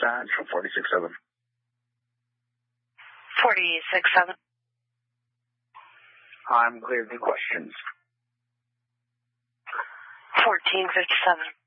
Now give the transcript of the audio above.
dispatch from 46-7. 46-7. I'm clear of the questions. 1457.